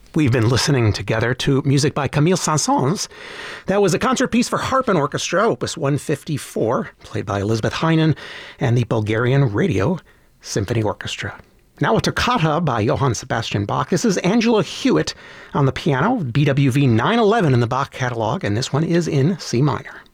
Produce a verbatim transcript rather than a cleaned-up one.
We've been listening together to music by Camille Saint-Saëns. That was a concert piece for harp and orchestra, Opus one fifty-four, played by Elizabeth Heinen and the Bulgarian Radio Symphony Orchestra. Now a toccata by Johann Sebastian Bach. This is Angela Hewitt on the piano, B W V nine eleven in the Bach catalog, and this one is in C minor.